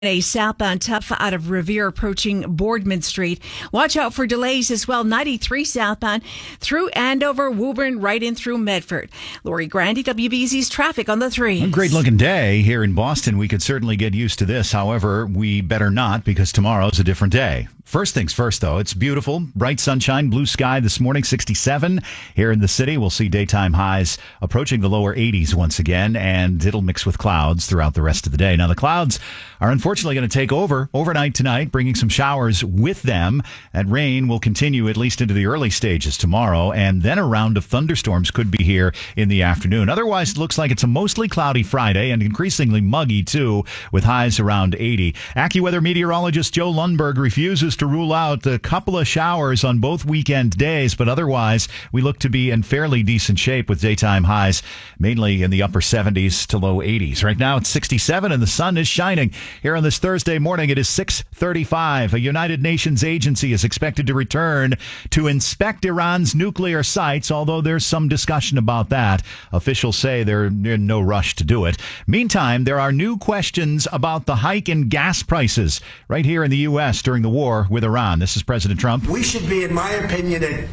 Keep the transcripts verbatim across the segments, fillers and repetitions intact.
A southbound tough out of Revere approaching Boardman Street. Watch out for delays as well. ninety-three southbound through Andover, Woburn, right in through Medford. Lori Grandy, W B Z's traffic on the three. A great looking day here in Boston. We could certainly get used to this. However, we better not, because tomorrow's a different day. First things first, though, it's beautiful. Bright sunshine, blue sky this morning, sixty-seven here in the city. We'll see daytime highs approaching the lower eighties once again, and it'll mix with clouds throughout the rest of the day. Now, the clouds are unfortunately going to take over overnight tonight, bringing some showers with them. And rain will continue at least into the early stages tomorrow, and then a round of thunderstorms could be here in the afternoon. Otherwise, it looks like it's a mostly cloudy Friday and increasingly muggy, too, with highs around eighty. AccuWeather meteorologist Joe Lundberg refuses to rule out a couple of showers on both weekend days, but otherwise, we look to be in fairly decent shape with daytime highs, mainly in the upper seventies to low eighties. Right now, it's sixty-seven, and the sun is shining. Here on this Thursday morning, it is six thirty-five. A United Nations agency is expected to return to inspect Iran's nuclear sites, although there's some discussion about that. Officials say they're in no rush to do it. Meantime, there are new questions about the hike in gas prices right here in the U S during the war with Iran. This is President Trump. We should be, in my opinion, at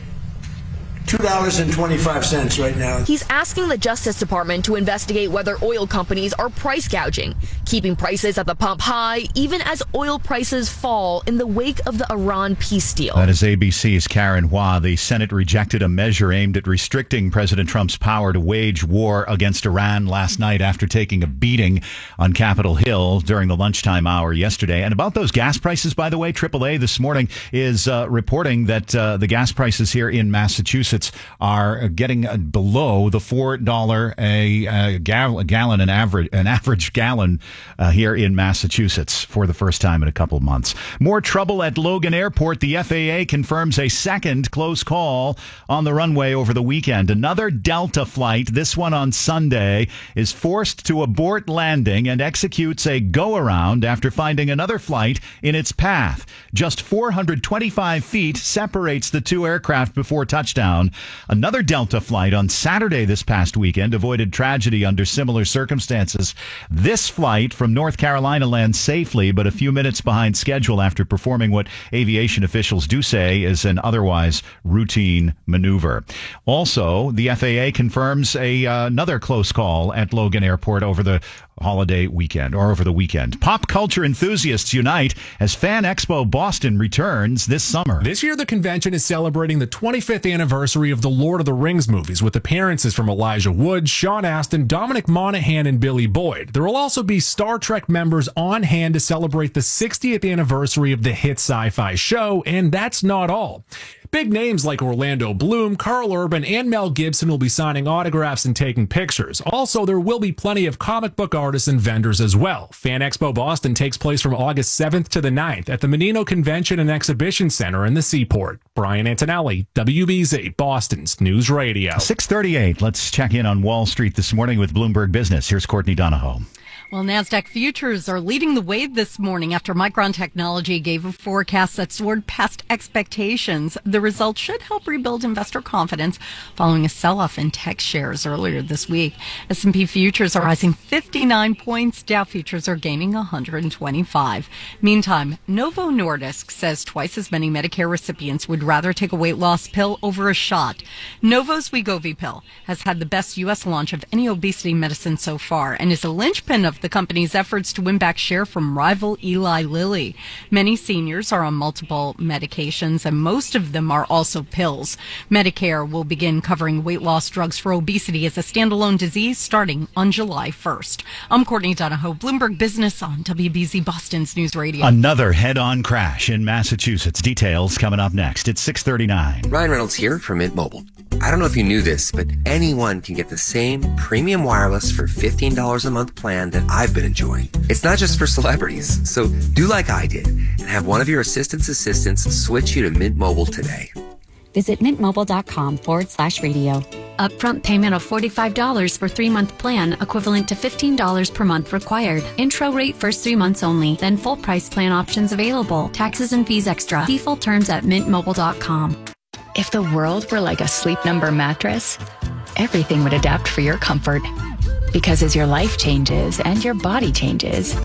two dollars and twenty-five cents right now. He's asking the Justice Department to investigate whether oil companies are price gouging, keeping prices at the pump high, even as oil prices fall in the wake of the Iran peace deal. That is A B C's Karen Hua. The Senate rejected a measure aimed at restricting President Trump's power to wage war against Iran last night after taking a beating on Capitol Hill during the lunchtime hour yesterday. And about those gas prices, by the way, triple A this morning is uh, reporting that uh, the gas prices here in Massachusetts are getting below the four dollars a, a, gal, a gallon, an average, an average gallon uh, here in Massachusetts for the first time in a couple of months. More trouble at Logan Airport. The F A A confirms a second close call on the runway over the weekend. Another Delta flight, this one on Sunday, is forced to abort landing and executes a go-around after finding another flight in its path. Just four hundred twenty-five feet separates the two aircraft before touchdown. Another Delta flight on Saturday this past weekend avoided tragedy under similar circumstances. This flight from North Carolina lands safely, but a few minutes behind schedule after performing what aviation officials do say is an otherwise routine maneuver. Also, the F A A confirms a uh, another close call at Logan Airport over the holiday weekend or over the weekend. Pop culture enthusiasts unite as Fan Expo Boston returns this summer. This year, the convention is celebrating the twenty-fifth anniversary of the Lord of the Rings movies with appearances from Elijah Wood, Sean Astin, Dominic Monaghan, and Billy Boyd. There will also be Star Trek members on hand to celebrate the sixtieth anniversary of the hit sci-fi show, and that's not all. Big names like Orlando Bloom, Carl Urban, and Mel Gibson will be signing autographs and taking pictures. Also, there will be plenty of comic book artists and vendors as well. Fan Expo Boston takes place from August seventh to the ninth at the Menino Convention and Exhibition Center in the Seaport. Brian Antonelli, W B Z, Boston's News Radio. six thirty-eight. Let's check in on Wall Street this morning with Bloomberg Business. Here's Courtney Donahoe. Well, NASDAQ futures are leading the way this morning after Micron Technology gave a forecast that soared past expectations. The results should help rebuild investor confidence following a sell-off in tech shares earlier this week. S and P futures are rising fifty-nine points. Dow futures are gaining one hundred twenty-five. Meantime, Novo Nordisk says twice as many Medicare recipients would rather take a weight loss pill over a shot. Novo's Wegovy pill has had the best U S launch of any obesity medicine so far and is a linchpin of the company's efforts to win back share from rival Eli Lilly. Many seniors are on multiple medications, and most of them are also pills. Medicare will begin covering weight loss drugs for obesity as a standalone disease starting on July first. I'm Courtney Donahoe, Bloomberg Business on W B Z Boston's News Radio. Another head-on crash in Massachusetts. Details coming up next. It's six thirty-nine. Ryan Reynolds here from Mint Mobile. I don't know if you knew this, but anyone can get the same premium wireless for fifteen dollars a month plan that I've been enjoying. It's not just for celebrities. So do like I did and have one of your assistant's assistants switch you to Mint Mobile today. Visit mintmobile.com forward slash radio. Upfront payment of forty-five dollars for three-month plan, equivalent to fifteen dollars per month required. Intro rate first three months only, then full price plan options available. Taxes and fees extra. See full terms at mint mobile dot com. If the world were like a Sleep Number mattress, everything would adapt for your comfort. Because as your life changes and your body changes,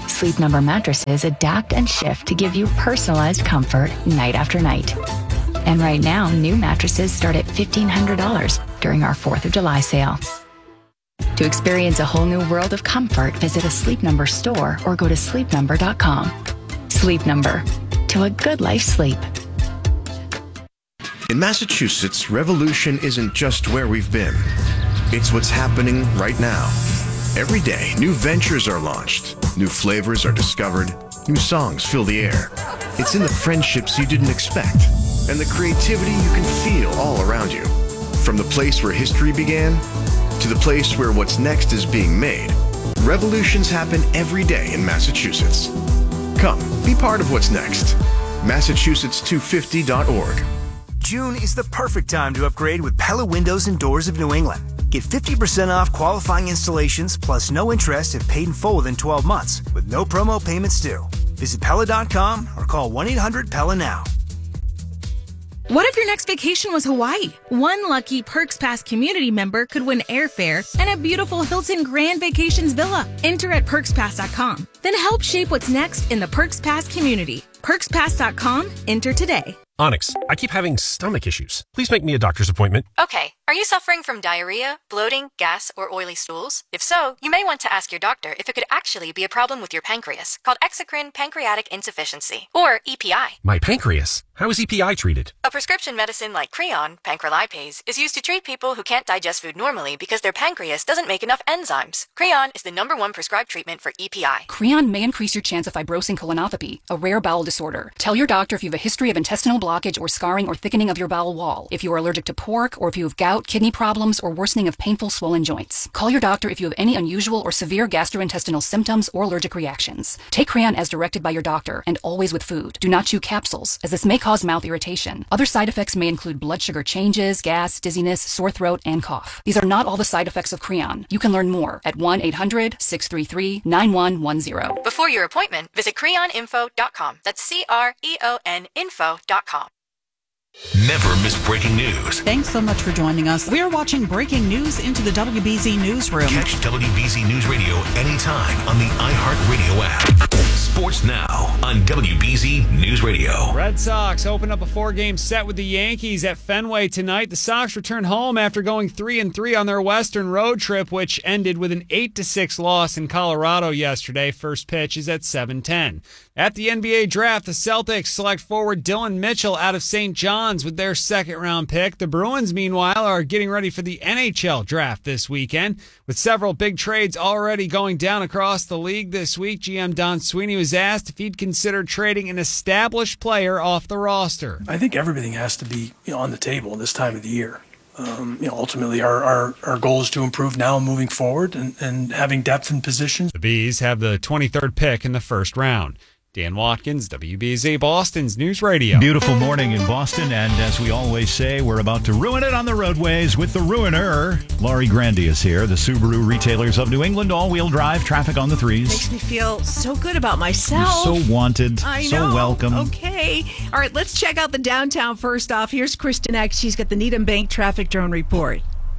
Sleep Number mattresses adapt and shift to give you personalized comfort night after night. And right now, new mattresses start at fifteen hundred dollars during our fourth of July sale. To experience a whole new world of comfort, visit a Sleep Number store or go to sleep number dot com. Sleep Number. To a good life sleep. In Massachusetts, revolution isn't just where we've been. It's what's happening right now. Every day, new ventures are launched, new flavors are discovered, new songs fill the air. It's in the friendships you didn't expect, and the creativity you can feel all around you. From the place where history began, to the place where what's next is being made, revolutions happen every day in Massachusetts. Come, be part of what's next. Massachusetts two fifty dot org. June is the perfect time to upgrade with Pella Windows and Doors of New England. Get fifty percent off qualifying installations plus no interest if paid in full within twelve months with no promo payments due. Visit Pella dot com or call one eight hundred Pella now. What if your next vacation was Hawaii? One lucky Perks Pass community member could win airfare and a beautiful Hilton Grand Vacations villa. Enter at perks pass dot com. Then help shape what's next in the Perks Pass community. perks pass dot com. Enter today. Onyx, I keep having stomach issues. Please make me a doctor's appointment. Okay. Are you suffering from diarrhea, bloating, gas, or oily stools? If so, you may want to ask your doctor if it could actually be a problem with your pancreas, called exocrine pancreatic insufficiency, or E P I. My pancreas? How is E P I treated? A prescription medicine like Creon, pancrelipase, is used to treat people who can't digest food normally because their pancreas doesn't make enough enzymes. Creon is the number one prescribed treatment for E P I. Creon may increase your chance of fibrosing colonopathy, a rare bowel disorder. Tell your doctor if you have a history of intestinal blockage or scarring or thickening of your bowel wall, if you are allergic to pork, or if you have gout, kidney problems, or worsening of painful swollen joints. Call your doctor if you have any unusual or severe gastrointestinal symptoms or allergic reactions. Take Creon as directed by your doctor, and always with food. Do not chew capsules, as this may cause mouth irritation. Other side effects may include blood sugar changes, gas, dizziness, sore throat, and cough. These are not all the side effects of Creon. You can learn more at one eight hundred six three three nine one one zero. Before your appointment, visit creon info dot com. That's C R E O N info dot com. Never miss breaking news. Thanks so much for joining us. We're watching breaking news into the W B Z Newsroom. Catch W B Z News Radio anytime on the iHeartRadio app. Sports now on W B Z News Radio. Red Sox open up a four-game set with the Yankees at Fenway tonight. The Sox return home after going three and three on their Western road trip, which ended with an eight to six loss in Colorado yesterday. First pitch is at seven ten. At the N B A draft, the Celtics select forward Dylan Mitchell out of Saint John's with their second-round pick. The Bruins, meanwhile, are getting ready for the N H L draft this weekend, with several big trades already going down across the league this week. G M Don Sweeney was asked if he'd consider trading an established player off the roster. I think everything has to be, you know, on the table this time of the year. Um, you know, ultimately, our, our, our goal is to improve now moving forward and, and having depth in positions. The Bees have the twenty-third pick in the first round. Dan Watkins, W B Z Boston's News Radio. Beautiful morning in Boston, and as we always say, we're about to ruin it on the roadways with the ruiner. Laurie Grandy is here, the Subaru retailers of New England, all-wheel drive, traffic on the threes. Makes me feel so good about myself. You're so wanted, I know. so welcome. Okay. All right, let's check out the downtown first off. Here's Kristen X. She's got the Needham Bank traffic drone report.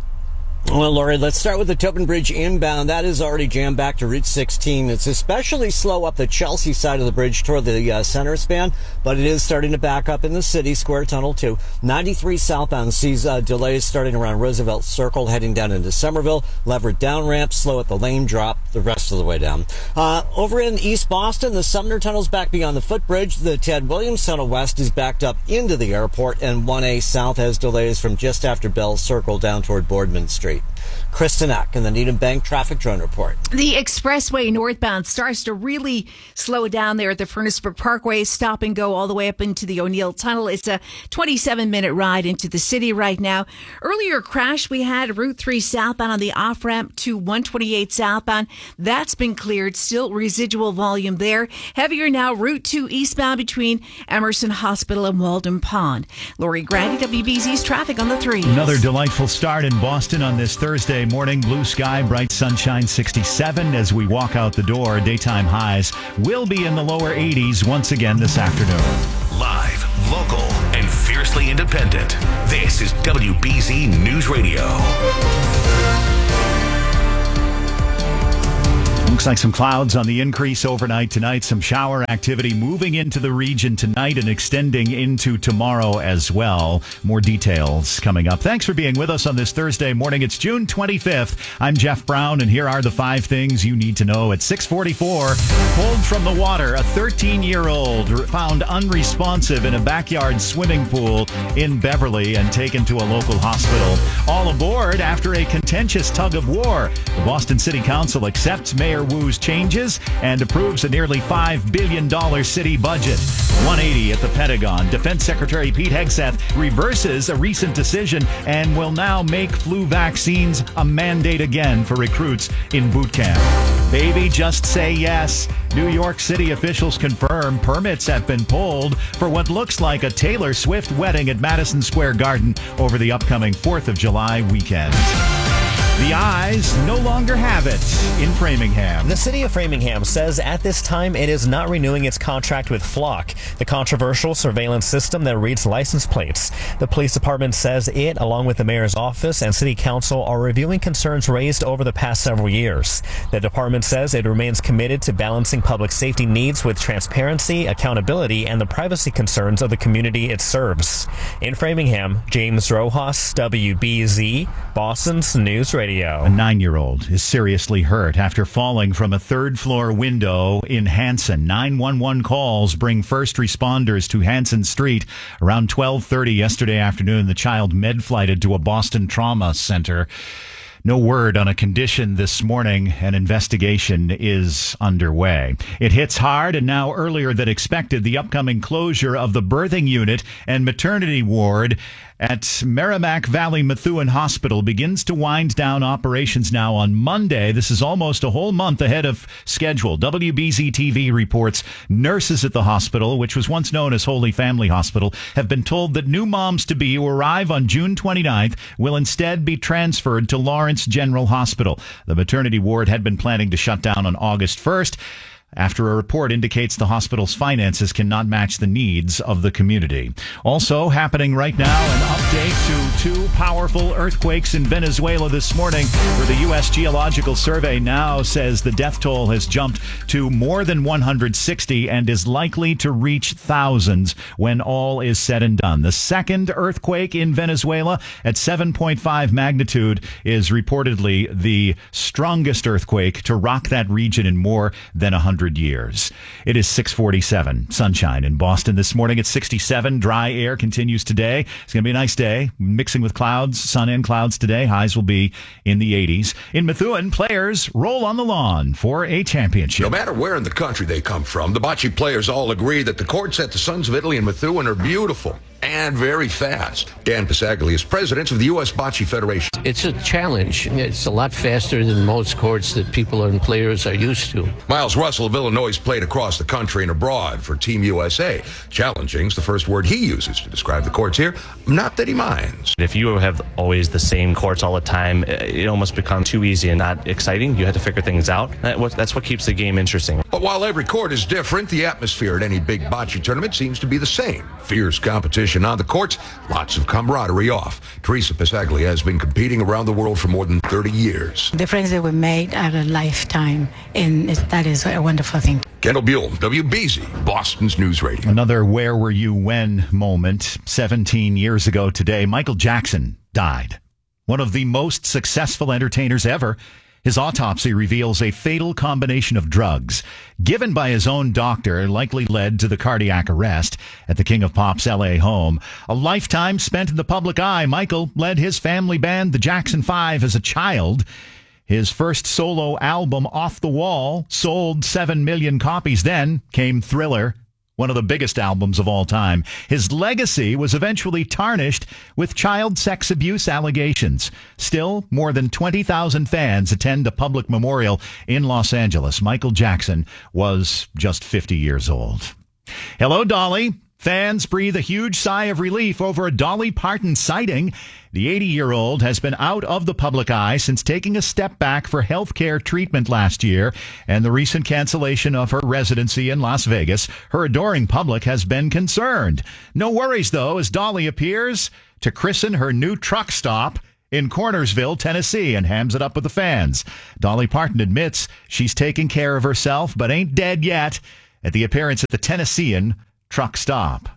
Well, Laurie, let's start with the Tobin Bridge inbound. That is already jammed back to Route sixteen. It's especially slow up the Chelsea side of the bridge toward the uh, center span, but it is starting to back up in the city square tunnel too. ninety-three southbound sees uh, delays starting around Roosevelt Circle, heading down into Somerville. Leverett down ramp, slow at the lane drop the rest of the way down. Uh, over in East Boston, the Sumner Tunnel's back beyond the footbridge. The Ted Williams Tunnel West is backed up into the airport, and one A South has delays from just after Bell Circle down toward Boardman Street. Kristen Eck in the Needham Bank Traffic Drone Report. The expressway northbound starts to really slow down there at the Furnaceburg Parkway. Stop and go all the way up into the O'Neill Tunnel. It's a twenty-seven minute ride into the city right now. Earlier crash we had Route three southbound on the off-ramp to one twenty-eight southbound. That's been cleared. Still residual volume there. Heavier now Route two eastbound between Emerson Hospital and Walden Pond. Lori Grandy, W B Z's traffic on the three. Another delightful start in Boston on this Thursday morning. Blue sky, bright sunshine, sixty-seven as we walk out the door. Daytime highs will be in the lower eighties once again this afternoon. Live, local, and fiercely independent. This is W B Z News Radio. Looks like some clouds on the increase overnight tonight. Some shower activity moving into the region tonight and extending into tomorrow as well. More details coming up. Thanks for being with us on this Thursday morning. It's June twenty-fifth. I'm Jeff Brown, and here are the five things you need to know at six forty-four. Pulled from the water, a thirteen-year-old found unresponsive in a backyard swimming pool in Beverly and taken to a local hospital. All aboard after a contentious tug of war. The Boston City Council accepts Mayor Wu's changes and approves a nearly five billion dollars city budget. one eighty at the Pentagon. Defense Secretary Pete Hegseth reverses a recent decision and will now make flu vaccines a mandate again for recruits in boot camp. Baby, just say yes. New York City officials confirm permits have been pulled for what looks like a Taylor Swift wedding at Madison Square Garden over the upcoming fourth of July weekend. The Eyes no longer have it in Framingham. The city of Framingham says at this time it is not renewing its contract with Flock, the controversial surveillance system that reads license plates. The police department says it, along with the mayor's office and city council, are reviewing concerns raised over the past several years. The department says it remains committed to balancing public safety needs with transparency, accountability, and the privacy concerns of the community it serves. In Framingham, James Rojas, W B Z, Boston's News Radio. A nine-year-old is seriously hurt after falling from a third-floor window in Hanson. nine one one calls bring first responders to Hanson Street. Around twelve thirty yesterday afternoon, the child med-flighted to a Boston trauma center. No word on a condition this morning. An investigation is underway. It hits hard, and now earlier than expected, the upcoming closure of the birthing unit and maternity ward at Merrimack Valley Methuen Hospital begins to wind down operations now on Monday. This is almost a whole month ahead of schedule. W B Z T V reports nurses at the hospital, which was once known as Holy Family Hospital, have been told that new moms-to-be who arrive on June twenty-ninth will instead be transferred to Lawrence General Hospital. The maternity ward had been planning to shut down on August first. After a report indicates the hospital's finances cannot match the needs of the community. Also happening right now, an update to two powerful earthquakes in Venezuela this morning, where the U S Geological Survey now says the death toll has jumped to more than one hundred sixty and is likely to reach thousands when all is said and done. The second earthquake in Venezuela at seven point five magnitude is reportedly the strongest earthquake to rock that region in more than one hundred years. It is six forty-seven. Sunshine in Boston this morning at sixty-seven. Dry air continues today. It's going to be a nice day, mixing with clouds, sun and clouds today. Highs will be in the eighties. In Methuen, players roll on the lawn for a championship. No matter where in the country they come from, the bocce players all agree that the courts at the Sons of Italy in Methuen are beautiful and very fast. Dan Pisaglia is president of the U S Bocce Federation. It's a challenge. It's a lot faster than most courts that people and players are used to. Miles Russell of Illinois played across the country and abroad for Team U S A. Challenging's the first word he uses to describe the courts here. Not that he minds. If you have always the same courts all the time, it almost becomes too easy and not exciting. You have to figure things out. That's what keeps the game interesting. But while every court is different, the atmosphere at any big bocce tournament seems to be the same. Fierce competition on the courts, lots of camaraderie off. Teresa Pisaglia has been competing around the world for more than thirty years. The friends that we made are a lifetime, and that is a wonderful thing. Kendall Buell, W B Z, Boston's News Radio. Another where were you when moment. seventeen years ago today, Michael Jackson died. One of the most successful entertainers ever. His autopsy reveals a fatal combination of drugs given by his own doctor likely led to the cardiac arrest at the King of Pop's L A home. A lifetime spent in the public eye, Michael led his family band, the Jackson Five, as a child. His first solo album, Off the Wall, sold seven million copies. Then came Thriller, one of the biggest albums of all time. His legacy was eventually tarnished with child sex abuse allegations. Still, more than twenty thousand fans attend a public memorial in Los Angeles. Michael Jackson was just fifty years old. Hello, Dolly. Fans breathe a huge sigh of relief over a Dolly Parton sighting. The eighty-year-old has been out of the public eye since taking a step back for health care treatment last year and the recent cancellation of her residency in Las Vegas. Her adoring public has been concerned. No worries, though, as Dolly appears to christen her new truck stop in Cornersville, Tennessee, and hams it up with the fans. Dolly Parton admits she's taking care of herself, but ain't dead yet at the appearance at the Tennessean truck stop.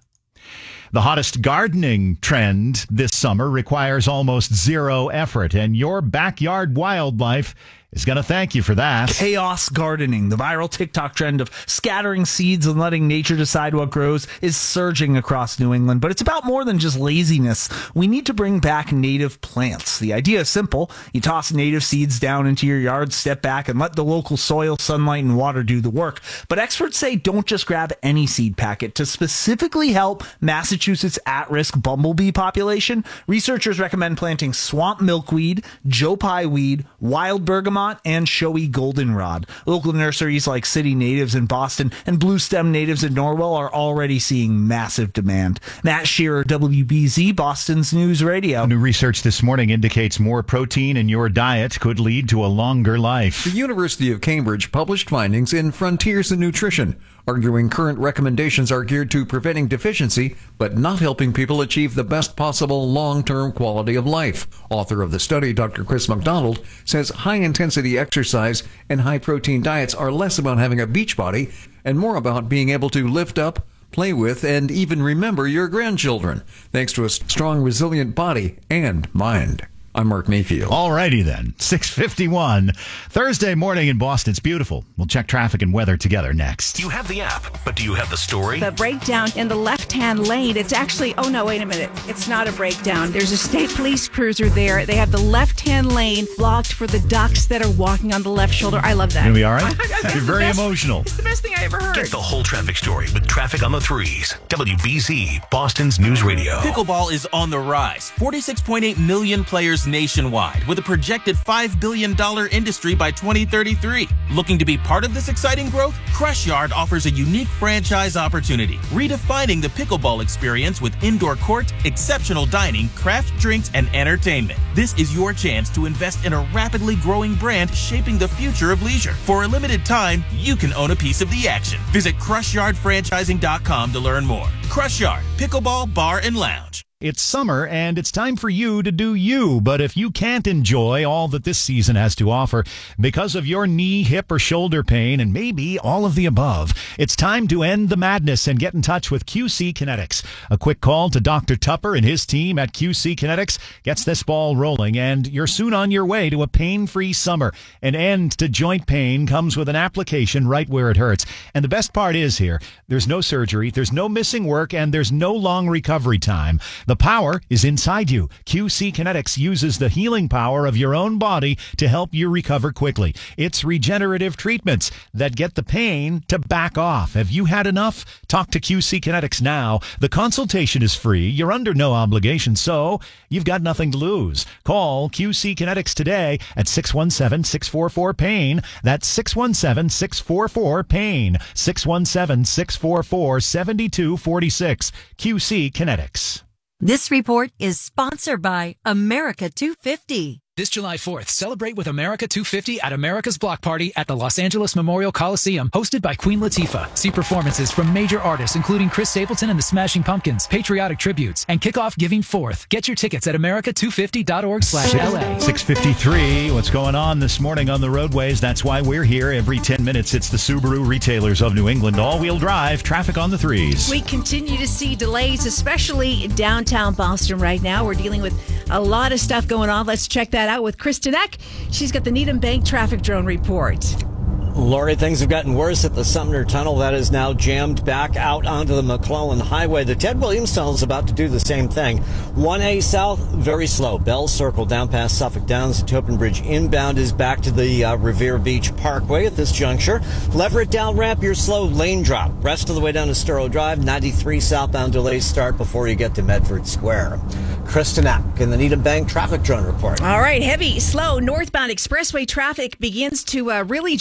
The hottest gardening trend this summer requires almost zero effort, and your backyard wildlife is going to thank you for that. Chaos gardening, the viral TikTok trend of scattering seeds and letting nature decide what grows, is surging across New England. But it's about more than just laziness. We need to bring back native plants. The idea is simple. You toss native seeds down into your yard, step back, and let the local soil, sunlight, and water do the work. But experts say don't just grab any seed packet. To specifically help Massachusetts' at-risk bumblebee population, researchers recommend planting swamp milkweed, Joe Pye weed, wild bergamot, and showy goldenrod. Local nurseries like City Natives in Boston and Blue Stem Natives in Norwell are already seeing massive demand. Matt Shearer, W B Z, Boston's News Radio. New research this morning indicates more protein in your diet could lead to a longer life. The University of Cambridge published findings in Frontiers in Nutrition, arguing current recommendations are geared to preventing deficiency, but not helping people achieve the best possible long-term quality of life. Author of the study, Doctor Chris McDonald, says high-intensity exercise and high-protein diets are less about having a beach body and more about being able to lift up, play with, and even remember your grandchildren, thanks to a strong, resilient body and mind. I'm Mark Mayfield. All righty then. six fifty-one. Thursday morning in Boston. It's beautiful. We'll check traffic and weather together next. You have the app, but do you have the story? The breakdown in the left-hand lane. It's actually, oh no, wait a minute. It's not a breakdown. There's a state police cruiser there. They have the left-hand lane blocked for the ducks that are walking on the left shoulder. I love that. Gonna be all right? You're very best, emotional. It's the best thing I ever heard. Get the whole traffic story with Traffic on the Threes. W B Z, Boston's News Radio. Pickleball is on the rise. forty-six point eight million players nationwide, with a projected five billion dollars industry by twenty thirty-three. Looking to be part of this exciting growth? Crush Yard offers a unique franchise opportunity, redefining the pickleball experience with indoor court, exceptional dining, craft drinks, and entertainment. This is your chance to invest in a rapidly growing brand shaping the future of leisure. For a limited time, you can own a piece of the action. Visit crush yard franchising dot com to learn more. Crush Yard, pickleball, bar, and lounge. It's summer, and it's time for you to do you. But if you can't enjoy all that this season has to offer because of your knee, hip, or shoulder pain, and maybe all of the above, it's time to end the madness and get in touch with Q C Kinetics. A quick call to Doctor Tupper and his team at Q C Kinetics gets this ball rolling, and you're soon on your way to a pain-free summer. An end to joint pain comes with an application right where it hurts. And the best part is here, there's no surgery, there's no missing work, and there's no long recovery time. The power is inside you. Q C Kinetics uses the healing power of your own body to help you recover quickly. It's regenerative treatments that get the pain to back off. Have you had enough? Talk to Q C Kinetics now. The consultation is free. You're under no obligation, so you've got nothing to lose. Call Q C Kinetics today at six one seven, six four four, PAIN. That's six one seven, six four four, PAIN. six one seven, six four four, seven two four six. Q C Kinetics. This report is sponsored by America two fifty. This July fourth, celebrate with America two fifty at America's Block Party at the Los Angeles Memorial Coliseum, hosted by Queen Latifah. See performances from major artists including Chris Stapleton and the Smashing Pumpkins, patriotic tributes, and kick off Giving Forth. Get your tickets at america two fifty dot org slash L A. six fifty-three, what's going on this morning on the roadways? That's why we're here every ten minutes. It's the Subaru Retailers of New England. All-wheel drive, traffic on the threes. We continue to see delays, especially downtown Boston right now. We're dealing with a lot of stuff going on. Let's check that out with Kristen Eck. She's got the Needham Bank traffic drone report. Lori, things have gotten worse at the Sumner Tunnel. That is now jammed back out onto the McClellan Highway. The Ted Williams Tunnel is about to do the same thing. one A south, very slow. Bell Circle down past Suffolk Downs. The Topin Bridge inbound is back to the uh, Revere Beach Parkway at this juncture. Leverett down ramp, you're slow. Lane drop. Rest of the way down to Sturrow Drive. ninety-three southbound delays start before you get to Medford Square. Kristen Eck in the Needham Bank traffic drone report. All right, heavy, slow northbound expressway traffic begins to uh, really jam up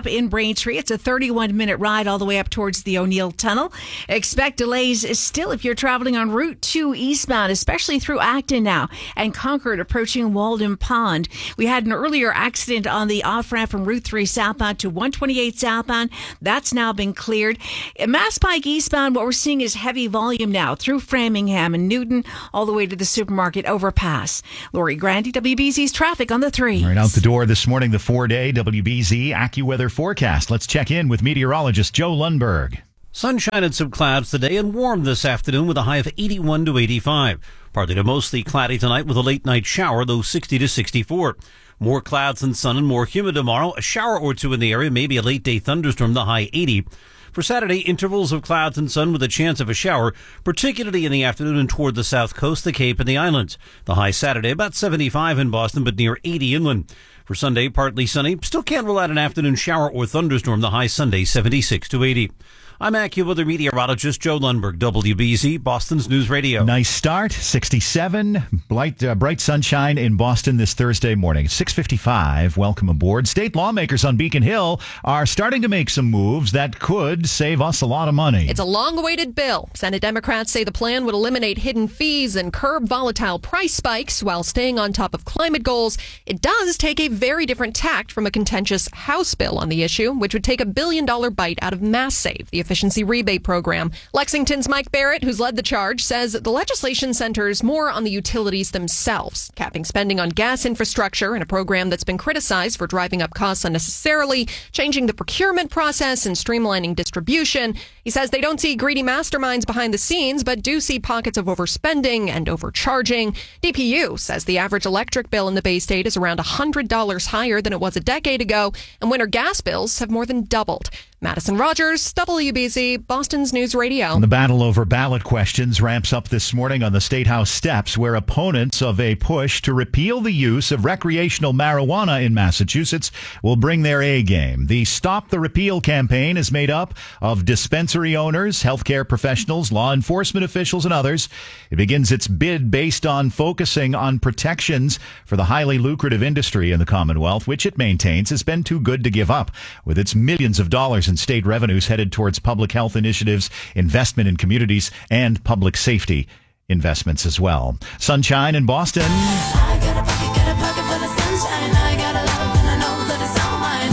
in Braintree. It's a thirty-one minute ride all the way up towards the O'Neill Tunnel. Expect delays still if you're traveling on Route two eastbound, especially through Acton now, and Concord approaching Walden Pond. We had an earlier accident on the off-ramp from Route three southbound to one twenty-eight southbound. That's now been cleared. In Mass Pike eastbound, what we're seeing is heavy volume now through Framingham and Newton all the way to the supermarket overpass. Lori Grandy, W B Z's traffic on the three. Right out the door this morning, the four-day W B Z AccuWeather forecast. Let's check in with meteorologist Joe Lundberg. Sunshine and some clouds today and warm this afternoon with a high of eighty-one to eighty-five. Partly to mostly cloudy tonight with a late night shower, though sixty to sixty-four. More clouds and sun and more humid tomorrow. A shower or two in the area, maybe a late day thunderstorm, the high eighty. For Saturday, intervals of clouds and sun with a chance of a shower, particularly in the afternoon and toward the south coast, the Cape and the islands. The high Saturday, about seventy-five in Boston, but near eighty inland. For Sunday, partly sunny. Still can't rule out an afternoon shower or thunderstorm, the high Sunday, seventy-six to eighty. I'm AccuWeather meteorologist Joe Lundberg, W B Z, Boston's News Radio. Nice start, sixty-seven, bright, uh, bright sunshine in Boston this Thursday morning. six fifty-five, welcome aboard. State lawmakers on Beacon Hill are starting to make some moves that could save us a lot of money. It's a long-awaited bill. Senate Democrats say the plan would eliminate hidden fees and curb volatile price spikes while staying on top of climate goals. It does take a very different tact from a contentious House bill on the issue, which would take a billion-dollar bite out of MassSave, the efficiency rebate program. Lexington's Mike Barrett, who's led the charge, says the legislation centers more on the utilities themselves, capping spending on gas infrastructure in a program that's been criticized for driving up costs unnecessarily, changing the procurement process and streamlining distribution. He says they don't see greedy masterminds behind the scenes, but do see pockets of overspending and overcharging. D P U says the average electric bill in the Bay State is around one hundred dollars higher than it was a decade ago, and winter gas bills have more than doubled. Madison Rogers, W B Z, Boston's News Radio. The battle over ballot questions ramps up this morning on the State House steps, where opponents of a push to repeal the use of recreational marijuana in Massachusetts will bring their A game. The Stop the Repeal campaign is made up of dispensary owners, healthcare professionals, law enforcement officials, and others. It begins its bid based on focusing on protections for the highly lucrative industry in the Commonwealth, which it maintains has been too good to give up, with its millions of dollars in state revenues headed towards public health initiatives, investment in communities, and public safety investments as well. Sunshine in Boston. I got a pocket, got a pocket full of sunshine. I got a love and I know that it's all mine.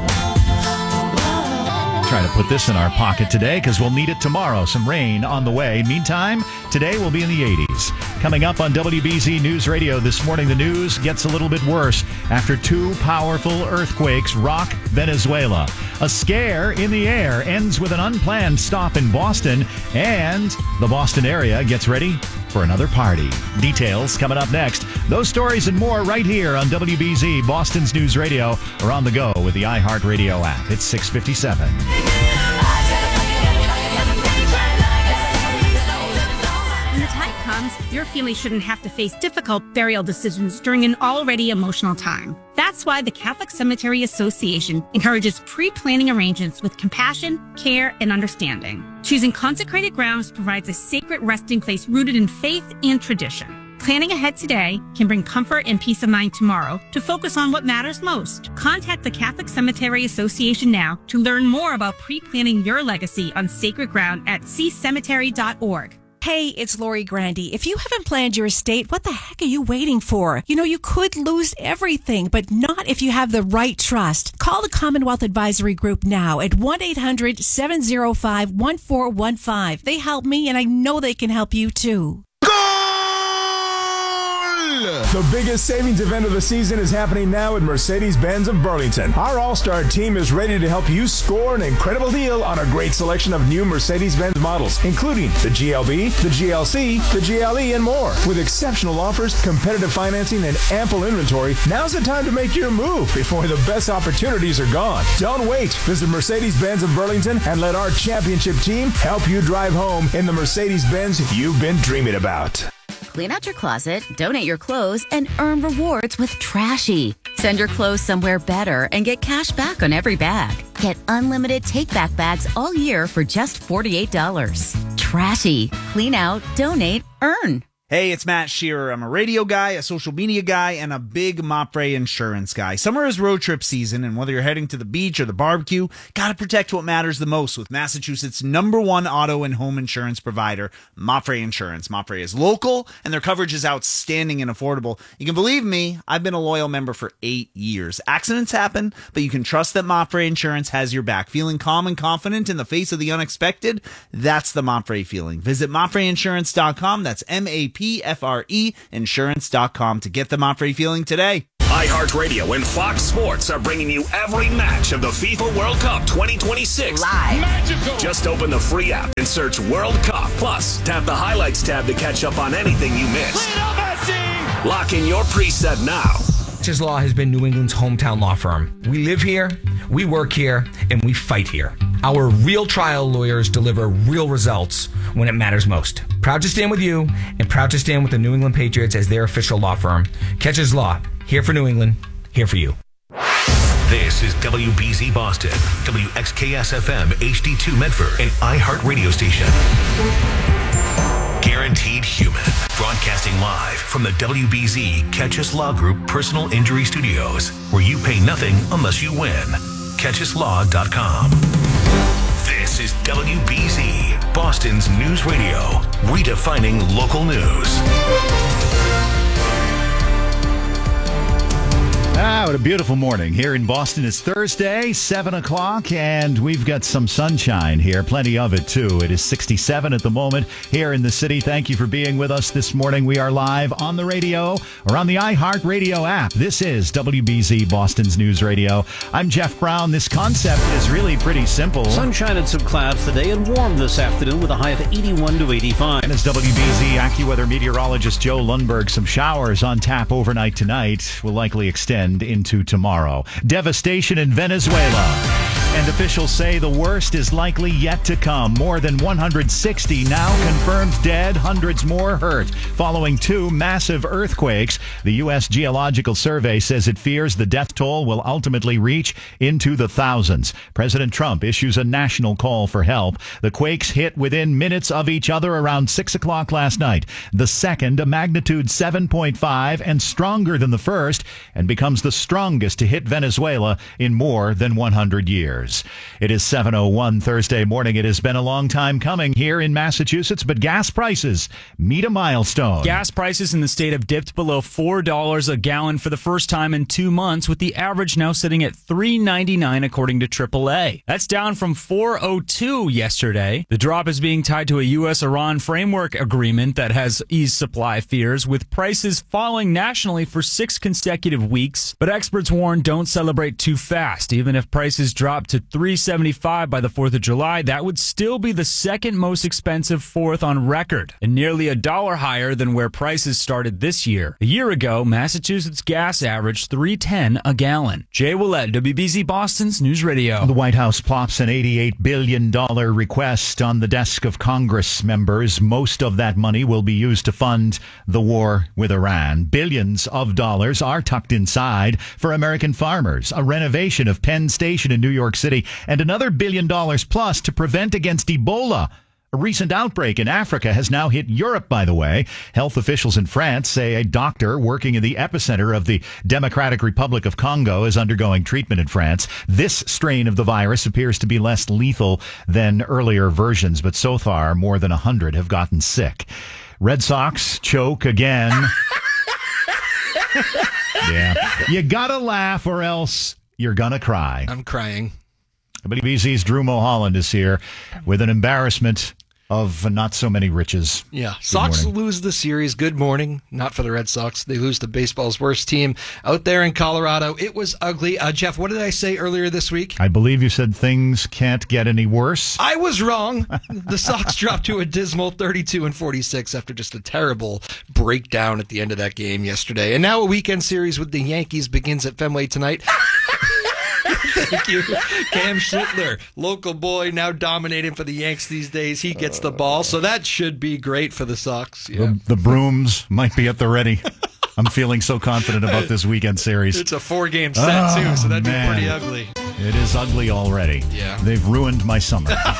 Oh. Try to put this in our pocket today because we'll need it tomorrow. Some rain on the way. Meantime, today we'll be in the eighties. Coming up on W B Z News Radio this morning, the news gets a little bit worse after two powerful earthquakes rock Venezuela. A scare in the air ends with an unplanned stop in Boston, and the Boston area gets ready for another party. Details coming up next. Those stories and more right here on W B Z, Boston's News Radio, or on the go with the iHeartRadio app. It's six fifty-seven. When the time comes, your family shouldn't have to face difficult burial decisions during an already emotional time. That's why the Catholic Cemetery Association encourages pre-planning arrangements with compassion, care, and understanding. Choosing consecrated grounds provides a sacred resting place rooted in faith and tradition. Planning ahead today can bring comfort and peace of mind tomorrow to focus on what matters most. Contact the Catholic Cemetery Association now to learn more about pre-planning your legacy on sacred ground at c cemetery dot org. Hey, it's Lori Grandy. If you haven't planned your estate, what the heck are you waiting for? You know, you could lose everything, but not if you have the right trust. Call the Commonwealth Advisory Group now at one eight hundred seven oh five one four one five. They help me, and I know they can help you too. The biggest savings event of the season is happening now at Mercedes-Benz of Burlington. Our all-star team is ready to help you score an incredible deal on a great selection of new Mercedes-Benz models, including the G L B, the G L C, the G L E, and more. With exceptional offers, competitive financing, and ample inventory, now's the time to make your move before the best opportunities are gone. Don't wait. Visit Mercedes-Benz of Burlington and let our championship team help you drive home in the Mercedes-Benz you've been dreaming about. Clean out your closet, donate your clothes, and earn rewards with Trashy. Send your clothes somewhere better and get cash back on every bag. Get unlimited take-back bags all year for just forty-eight dollars. Trashy. Clean out, donate, earn. Hey, it's Matt Shearer. I'm a radio guy, a social media guy, and a big Mopre insurance guy. Summer is road trip season, and whether you're heading to the beach or the barbecue, gotta protect what matters the most with Massachusetts' number one auto and home insurance provider, Mopre Insurance. Mopre is local, and their coverage is outstanding and affordable. You can believe me, I've been a loyal member for eight years. Accidents happen, but you can trust that Mopre Insurance has your back. Feeling calm and confident in the face of the unexpected? That's the Mopre feeling. Visit Mopre Insurance dot com. That's M A P F R E insurance dot com to get the Mopre feeling today. iHeartRadio and Fox Sports are bringing you every match of the FIFA World Cup twenty twenty-six. Live. Magical. Just open the free app and search World Cup. Plus, tap the highlights tab to catch up on anything you missed. Lock in your preset now. Catches Law has been New England's hometown law firm. We live here, we work here, and we fight here. Our real trial lawyers deliver real results when it matters most. Proud to stand with you and proud to stand with the New England Patriots as their official law firm. Catches Law, here for New England, here for you. This is W B Z Boston, W X K S F M H D two Medford, an iHeart radio station. Guaranteed Human, broadcasting live from the W B Z Catch Us Law Group Personal Injury Studios, where you pay nothing unless you win. catch us law dot com. This is W B Z, Boston's news radio, redefining local news. Ah, what a beautiful morning here in Boston. It's Thursday, seven o'clock, and we've got some sunshine here. Plenty of it, too. It is sixty-seven at the moment here in the city. Thank you for being with us this morning. We are live on the radio or on the iHeartRadio app. This is W B Z, Boston's news radio. I'm Jeff Brown. This concept is really pretty simple. Sunshine and some clouds today and warm this afternoon with a high of eighty-one to eighty-five. And as W B Z AccuWeather meteorologist Joe Lundberg, some showers on tap overnight tonight will likely extend into tomorrow. Devastation in Venezuela. And officials say the worst is likely yet to come. More than one hundred sixty now confirmed dead, hundreds more hurt. Following two massive earthquakes, the U S Geological Survey says it fears the death toll will ultimately reach into the thousands. President Trump issues a national call for help. The quakes hit within minutes of each other around six o'clock last night. The second, a magnitude seven point five and stronger than the first, and becomes the strongest to hit Venezuela in more than one hundred years. It is seven oh one Thursday morning. It has been a long time coming here in Massachusetts, but gas prices meet a milestone. Gas prices in the state have dipped below four dollars a gallon for the first time in two months, with the average now sitting at three ninety-nine according to triple A. That's down from four oh two yesterday. The drop is being tied to a U S Iran framework agreement that has eased supply fears, with prices falling nationally for six consecutive weeks. But experts warn don't celebrate too fast. Even if prices drop to three seventy-five by the fourth of July, that would still be the second most expensive fourth on record, and nearly a dollar higher than where prices started this year. A year ago, Massachusetts gas averaged three ten a gallon. Jay Willett, W B Z Boston's News Radio. The White House plops an eighty-eight billion dollars request on the desk of Congress members. Most of that money will be used to fund the war with Iran. Billions of dollars are tucked inside for American farmers, a renovation of Penn Station in New York City, and another billion dollars plus to prevent against Ebola. A recent outbreak in Africa has now hit Europe, by the way. Health officials in France say a doctor working in the epicenter of the Democratic Republic of Congo is undergoing treatment in France. This strain of the virus appears to be less lethal than earlier versions, but so far more than one hundred have gotten sick. Red Sox choke again. Yeah. You gotta laugh or else you're gonna cry. I'm crying. W B Z's Drew Mulholland is here with an embarrassment of not so many riches. Yeah. Sox lose the series. Good morning. Not for the Red Sox. They lose to baseball's worst team out there in Colorado. It was ugly. Uh, Jeff, what did I say earlier this week? I believe you said things can't get any worse. I was wrong. The Sox dropped to a dismal thirty-two and forty-six after just a terrible breakdown at the end of that game yesterday. And now a weekend series with the Yankees begins at Fenway tonight. Thank you. Cam Schlittler, local boy, now dominating for the Yanks these days. He gets the ball, so that should be great for the Sox. Yeah. The, the brooms might be at the ready. I'm feeling so confident about this weekend series. It's a four-game set, oh, too, so that'd man. be pretty ugly. It is ugly already. Yeah. They've ruined my summer.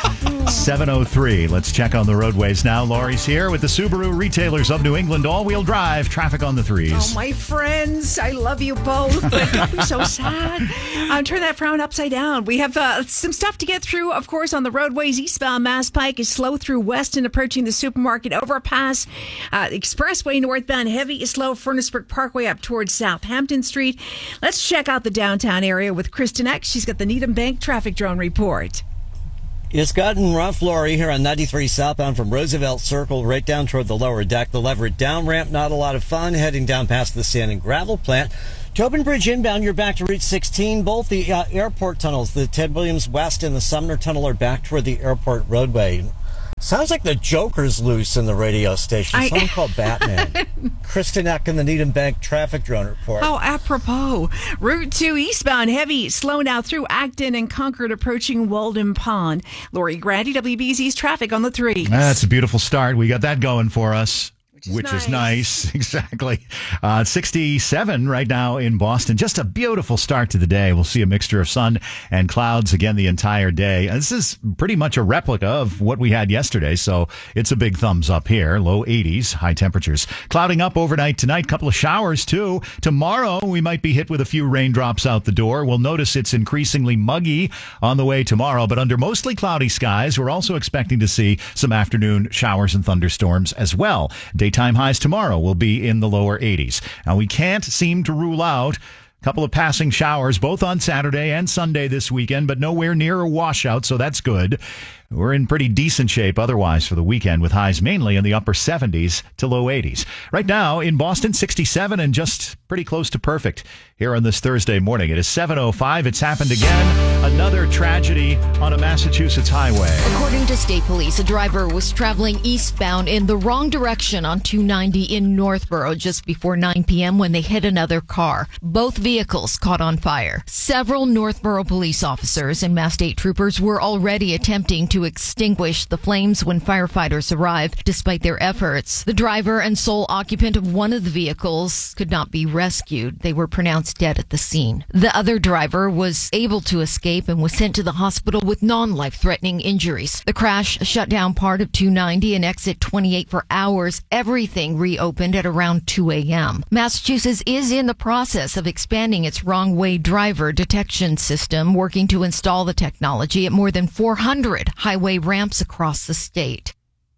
seven oh three. Let's check on the roadways now. Lori's here with the Subaru Retailers of New England all-wheel drive. Traffic on the threes. Oh, my friends, I love you both, but don't be so sad. Um, turn that frown upside down. We have uh, some stuff to get through, of course, on the roadways. Eastbound Mass Pike is slow through Weston, approaching the supermarket overpass. Uh, Expressway northbound heavy is slow. Furnace-Brook Parkway up towards Southampton Street. Let's check out the downtown area with Kristen Eck. She's got the Needham Bank traffic drone report. It's gotten rough, Lori, here on ninety-three southbound from Roosevelt Circle right down toward the lower deck. The Leverett down ramp, not a lot of fun. Heading down past the sand and gravel plant. Tobin Bridge inbound, you're back to Route sixteen. Both the uh, airport tunnels, the Ted Williams West and the Sumner Tunnel, are back toward the airport roadway. Sounds like the Joker's loose in the radio station. I, Someone called Batman. Kristen Eck in the Needham Bank traffic drone report. How apropos. Route two eastbound heavy, slow now through Acton and Concord, approaching Walden Pond. Lori Grandy, W B Z's traffic on the threes. That's a beautiful start. We got that going for us. Which is Which nice. is nice. Exactly. Uh, sixty-seven right now in Boston. Just a beautiful start to the day. We'll see a mixture of sun and clouds again the entire day. This is pretty much a replica of what we had yesterday, so it's a big thumbs up here. Low eighties, high temperatures. Clouding up overnight tonight. Couple of showers, too. Tomorrow, we might be hit with a few raindrops out the door. We'll notice it's increasingly muggy on the way tomorrow, but under mostly cloudy skies, we're also expecting to see some afternoon showers and thunderstorms as well. Daytime highs tomorrow will be in the lower eighties. Now, we can't seem to rule out a couple of passing showers both on Saturday and Sunday this weekend, but nowhere near a washout, so that's good. We're in pretty decent shape otherwise for the weekend, with highs mainly in the upper seventies to low eighties. Right now in Boston, sixty-seven and just pretty close to perfect here on this Thursday morning. It is seven oh five. It's happened again. Another tragedy on a Massachusetts highway. According to state police, a driver was traveling eastbound in the wrong direction on two ninety in Northborough just before nine p.m. when they hit another car. Both vehicles caught on fire. Several Northborough police officers and Mass State troopers were already attempting to extinguish the flames when firefighters arrived. Despite their efforts, the driver and sole occupant of one of the vehicles could not be rescued. They were pronounced dead at the scene. The other driver was able to escape and was sent to the hospital with non-life-threatening injuries. The crash shut down part of two ninety and exit twenty-eight for hours. Everything reopened at around two a.m. Massachusetts is in the process of expanding its wrong-way driver detection system, working to install the technology at more than four hundred highway ramps across the state.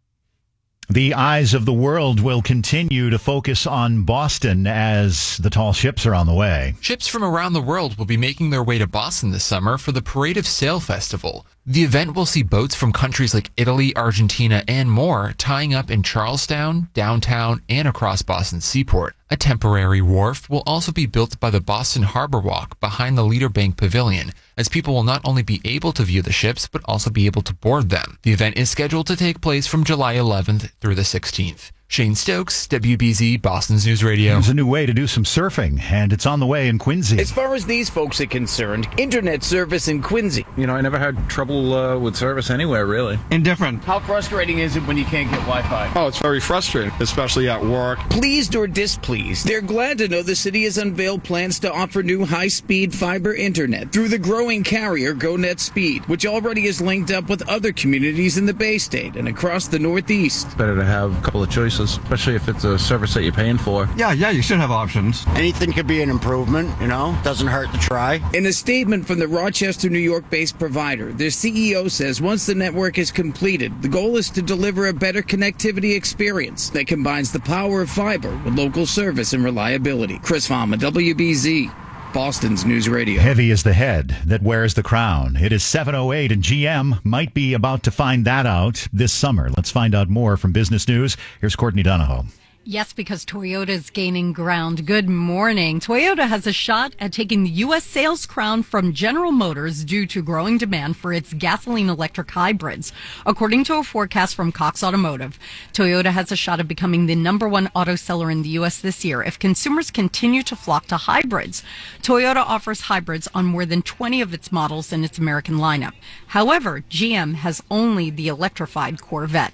The eyes of the world will continue to focus on Boston as the tall ships are on the way. Ships from around the world will be making their way to Boston this summer for the Parade of Sail Festival. The event will see boats from countries like Italy, Argentina, and more tying up in Charlestown, downtown, and across Boston's seaport. A temporary wharf will also be built by the Boston Harbor Walk behind the Leader Bank Pavilion, as people will not only be able to view the ships, but also be able to board them. The event is scheduled to take place from July eleventh through the sixteenth. Shane Stokes, W B Z, Boston's News Radio. There's a new way to do some surfing, and it's on the way in Quincy. As far as these folks are concerned, internet service in Quincy. You know, I never had trouble uh, with service anywhere, really. Indifferent. How frustrating is it when you can't get Wi-Fi? Oh, it's very frustrating, especially at work. Pleased or displeased, they're glad to know the city has unveiled plans to offer new high-speed fiber internet through the growing carrier GoNet Speed, which already is linked up with other communities in the Bay State and across the Northeast. Better to have a couple of choices, especially if it's a service that you're paying for. Yeah, yeah, you should have options. Anything could be an improvement, you know? Doesn't hurt to try. In a statement from the Rochester, New York-based provider, their C E O says once the network is completed, the goal is to deliver a better connectivity experience that combines the power of fiber with local service and reliability. Chris Fama, W B Z. Boston's News Radio. Heavy is the head that wears the crown. It is seven oh eight, and G M might be about to find that out this summer. Let's find out more from Business News. Here's Courtney Donahoe. Yes, because Toyota is gaining ground. Good morning. Toyota has a shot at taking the U S sales crown from General Motors due to growing demand for its gasoline electric hybrids. According to a forecast from Cox Automotive, Toyota has a shot at becoming the number one auto seller in the U S this year if consumers continue to flock to hybrids. Toyota offers hybrids on more than twenty of its models in its American lineup. However, G M has only the electrified Corvette.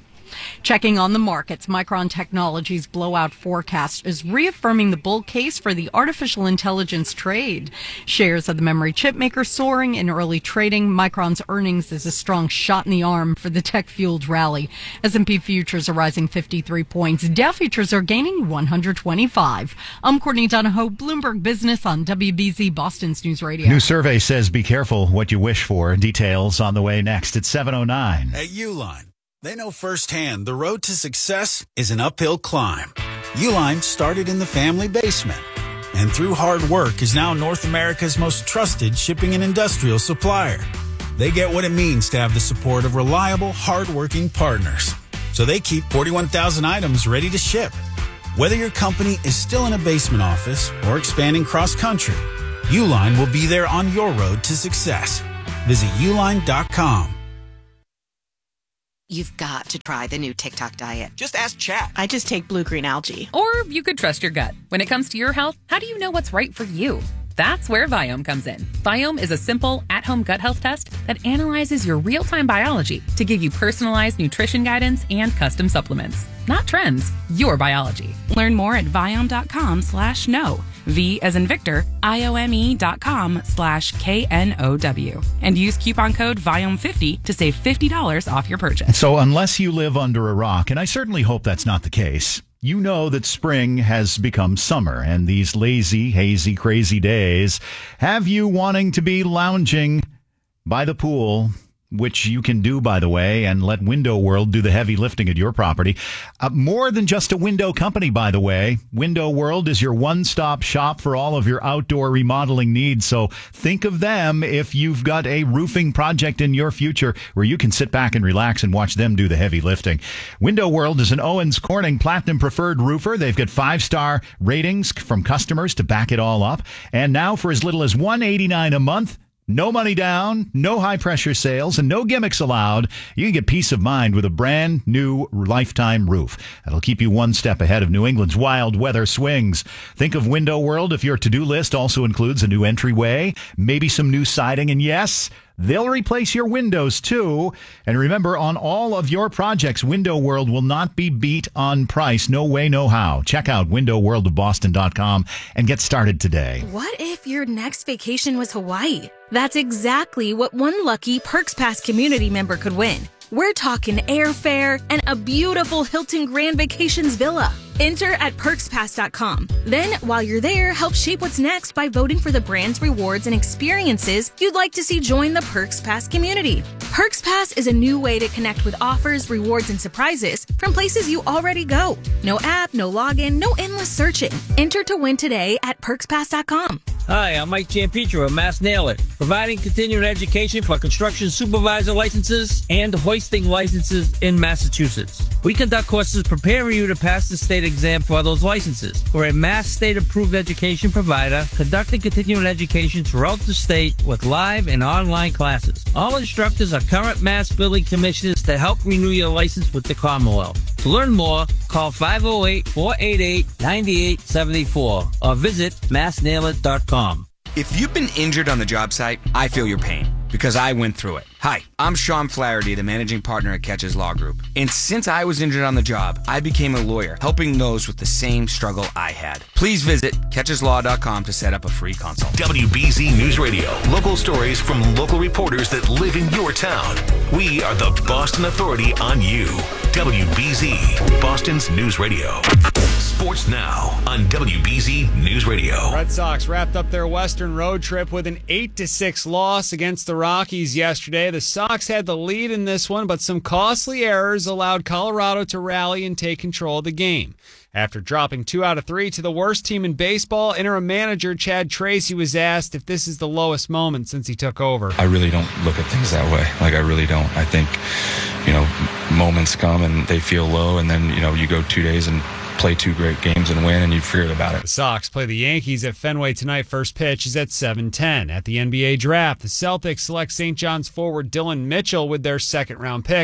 Checking on the markets, Micron Technology's blowout forecast is reaffirming the bull case for the artificial intelligence trade. Shares of the memory chip maker soaring in early trading. Micron's earnings is a strong shot in the arm for the tech-fueled rally. S and P futures are rising fifty-three points. Dow futures are gaining one hundred twenty-five. I'm Courtney Donahoe, Bloomberg Business on W B Z Boston's News Radio. New survey says be careful what you wish for. Details on the way next at seven oh nine. At Uline, they know firsthand the road to success is an uphill climb. Uline started in the family basement and through hard work is now North America's most trusted shipping and industrial supplier. They get what it means to have the support of reliable, hardworking partners. So they keep forty-one thousand items ready to ship. Whether your company is still in a basement office or expanding cross-country, Uline will be there on your road to success. Visit uline dot com. You've got to try the new TikTok diet. Just ask Chat. I just take blue green algae. Or you could trust your gut. When it comes to your health, how do you know what's right for you? That's where Viome comes in. Viome is a simple, at-home gut health test that analyzes your real-time biology to give you personalized nutrition guidance and custom supplements. Not trends, your biology. Learn more at Viome.com slash no. V as in Victor, I-O-M-E dot com slash K N O W. And use coupon code Viome fifty to save fifty dollars off your purchase. So unless you live under a rock, and I certainly hope that's not the case, you know that spring has become summer, and these lazy, hazy, crazy days have you wanting to be lounging by the pool, which you can do, by the way, and let Window World do the heavy lifting at your property. Uh, more than just a window company, by the way. Window World is your one-stop shop for all of your outdoor remodeling needs. So think of them if you've got a roofing project in your future where you can sit back and relax and watch them do the heavy lifting. Window World is an Owens Corning Platinum Preferred roofer. They've got five-star ratings from customers to back it all up. And now for as little as one hundred eighty-nine dollars a month, no money down, no high-pressure sales, and no gimmicks allowed. You can get peace of mind with a brand new lifetime roof. That'll keep you one step ahead of New England's wild weather swings. Think of Window World if your to-do list also includes a new entryway, maybe some new siding, and yes, they'll replace your windows, too. And remember, on all of your projects, Window World will not be beat on price. No way, no how. Check out window world of boston dot com and get started today. What if your next vacation was Hawaii? That's exactly what one lucky Perks Pass community member could win. We're talking airfare and a beautiful Hilton Grand Vacations villa. Enter at perks pass dot com. Then, while you're there, help shape what's next by voting for the brands, rewards, and experiences you'd like to see join the Perks Pass community. Perks Pass is a new way to connect with offers, rewards, and surprises from places you already go. No app, no login, no endless searching. Enter to win today at perks pass dot com. Hi, I'm Mike Giampietro of Mass Nail It, providing continuing education for construction supervisor licenses and hoisting licenses in Massachusetts. We conduct courses preparing you to pass the state exam for those licenses. We're a Mass state-approved education provider conducting continuing education throughout the state with live and online classes. All instructors are current Mass building commissioners to help renew your license with the Commonwealth. To learn more, call five oh eight, four eight eight, nine eight seven four or visit mass nail it dot com. If you've been injured on the job site, I feel your pain because I went through it. Hi, I'm Sean Flaherty, the managing partner at Catches Law Group. And since I was injured on the job, I became a lawyer, helping those with the same struggle I had. Please visit catches law dot com to set up a free consult. W B Z News Radio. Local stories from local reporters that live in your town. We are the Boston Authority on you. W B Z, Boston's News Radio. Sports now on W B Z News Radio. Red Sox wrapped up their Western road trip with an eight to six loss against the Rockies yesterday. The Sox had the lead in this one, but some costly errors allowed Colorado to rally and take control of the game. After dropping two out of three to the worst team in baseball, interim manager Chad Tracy was asked if this is the lowest moment since he took over. I really don't look at things that way. Like, I really don't. I think, you know, moments come and they feel low, and then, you know, you go two days and play two great games and win, and you forget about it. The Sox play the Yankees at Fenway tonight. First pitch is at seven ten. At the N B A draft, the Celtics select Saint John's forward Dylan Mitchell with their second-round pick.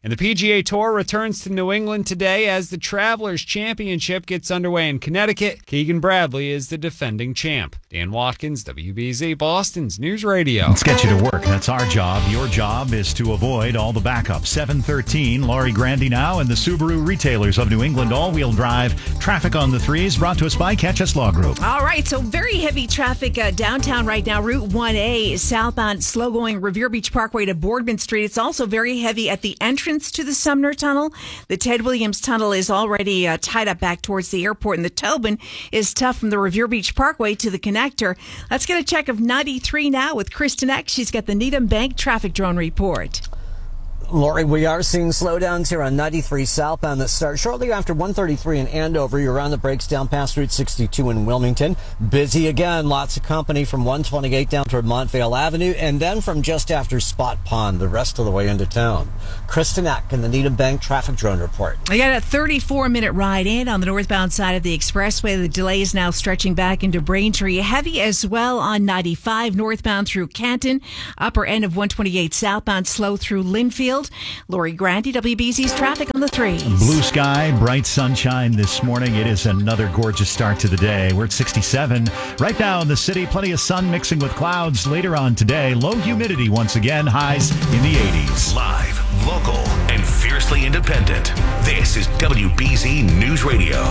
And the P G A Tour returns to New England today as the Travelers Championship gets underway in Connecticut. Keegan Bradley is the defending champ. Dan Watkins, W B Z, Boston's News Radio. Let's get you to work. That's our job. Your job is to avoid all the backup. seven thirteen, Laurie Grandy now, and the Subaru retailers of New England all-wheel drive. Traffic on the threes brought to us by Catches Law Group. All right, so very heavy traffic uh, downtown right now. Route one A southbound, slow going Revere Beach Parkway to Boardman Street. It's also very heavy at the entrance to the Sumner Tunnel. The Ted Williams Tunnel is already uh, tied up back towards the airport, and the Tobin is tough from the Revere Beach Parkway to the connector. Let's get a check of ninety-three now with Kristen X. She's got the Needham Bank traffic drone report. Lori, we are seeing slowdowns here on ninety-three southbound that start shortly after one thirty-three in Andover. You're on the brakes down past Route sixty-two in Wilmington. Busy again. Lots of company from one twenty-eight down toward Montvale Avenue, and then from just after Spot Pond the rest of the way into town. Kristen Eck in the Needham Bank traffic drone report. We got a thirty-four minute ride in on the northbound side of the expressway. The delay is now stretching back into Braintree. Heavy as well on ninety-five northbound through Canton. Upper end of one twenty-eight southbound slow through Linfield. Lori Grandy, W B Z's traffic on the threes. Blue sky, bright sunshine this morning. It is another gorgeous start to the day. We're at sixty-seven. Right now in the city, plenty of sun mixing with clouds later on today. Low humidity once again, highs in the eighties. Live, local, and fiercely independent. This is W B Z News Radio.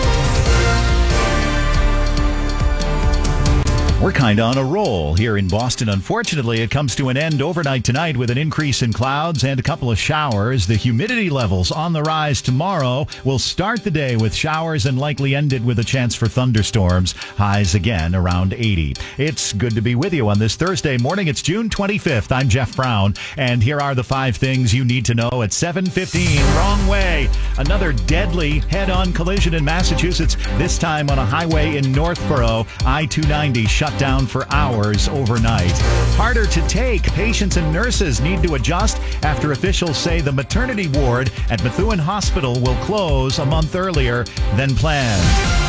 We're kind of on a roll here in Boston. Unfortunately, it comes to an end overnight tonight with an increase in clouds and a couple of showers. The humidity levels on the rise tomorrow. Will start the day with showers and likely end it with a chance for thunderstorms. Highs again around eighty. It's good to be with you on this Thursday morning. It's June twenty-fifth. I'm Jeff Brown, and here are the five things you need to know at seven fifteen. Wrong way. Another deadly head-on collision in Massachusetts, this time on a highway in Northborough. I two ninety shut down for hours overnight. Harder to take. Patients and nurses need to adjust after officials say the maternity ward at Methuen Hospital will close a month earlier than planned.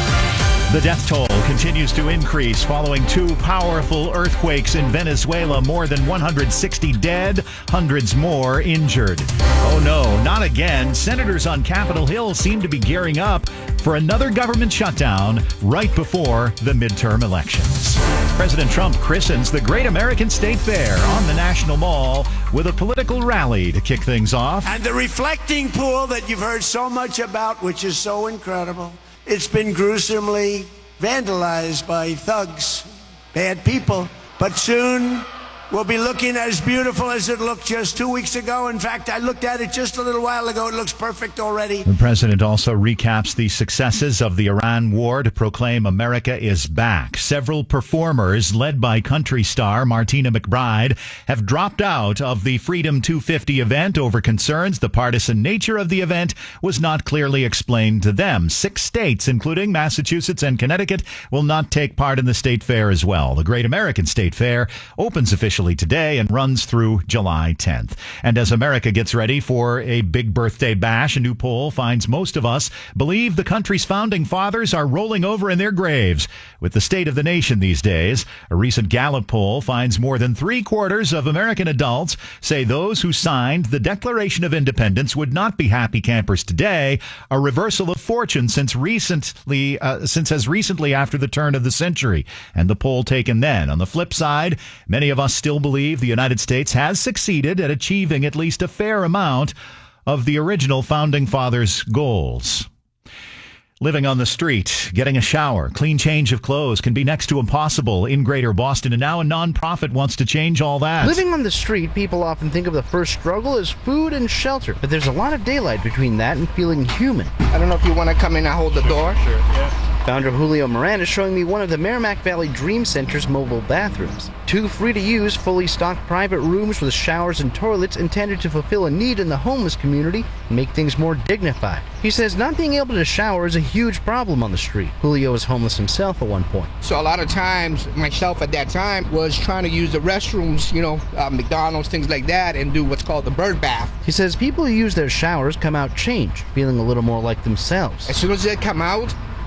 The death toll continues to increase following two powerful earthquakes in Venezuela. More than one hundred sixty dead, hundreds more injured. Oh no, not again. Senators on Capitol Hill seem to be gearing up for another government shutdown right before the midterm elections. President Trump christens the Great American State Fair on the National Mall with a political rally to kick things off. And the reflecting pool that you've heard so much about, which is so incredible. It's been gruesomely vandalized by thugs, bad people. But soon will be looking as beautiful as it looked just two weeks ago. In fact, I looked at it just a little while ago. It looks perfect already. The president also recaps the successes of the Iran war to proclaim America is back. Several performers, led by country star Martina McBride, have dropped out of the Freedom two fifty event over concerns the partisan nature of the event was not clearly explained to them. Six states, including Massachusetts and Connecticut, will not take part in the state fair as well. The Great American State Fair opens officially today and runs through July tenth. And as America gets ready for a big birthday bash, a new poll finds most of us believe the country's founding fathers are rolling over in their graves with the state of the nation these days. A recent Gallup poll finds more than three quarters of American adults say those who signed the Declaration of Independence would not be happy campers today, a reversal of fortune since recently, uh, since as recently after the turn of the century, and the poll taken then. On the flip side, many of us still Still believe the United States has succeeded at achieving at least a fair amount of the original founding fathers' goals. Living on the street, getting a shower, clean change of clothes can be next to impossible in Greater Boston, and now a nonprofit wants to change all that. Living on the street, people often think of the first struggle as food and shelter, but there's a lot of daylight between that and feeling human. I don't know if you want to come in and hold the door. Sure, yeah. Founder Julio Moran is showing me one of the Merrimack Valley Dream Center's mobile bathrooms. Two free-to-use, fully stocked private rooms with showers and toilets intended to fulfill a need in the homeless community and make things more dignified. He says not being able to shower is a huge problem on the street. Julio was homeless himself at one point. So a lot of times, myself at that time was trying to use the restrooms, you know, uh, McDonald's, things like that, and do what's called the bird bath. He says people who use their showers come out changed, feeling a little more like themselves. As soon as they come out,